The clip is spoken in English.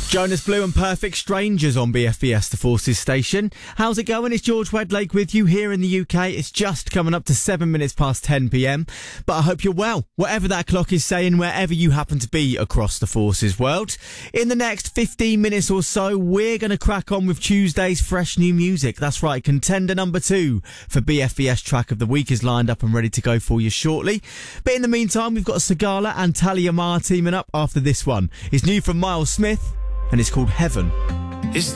Jonas Blue and Perfect Strangers on BFBS, the Forces station. How's it going? It's George Wedlake with you here in the UK. It's just coming up to 7 minutes past 10 p.m. But I hope you're well, whatever that clock is saying, wherever you happen to be across the Forces world. In the next 15 minutes or so, we're going to crack on with Tuesday's fresh new music. That's right, contender number 2 for BFBS Track of the Week is lined up and ready to go for you shortly. But in the meantime, we've got Sigala and Talia Mar teaming up after this one. It's new from Miles Smith, and it's called Heaven. It's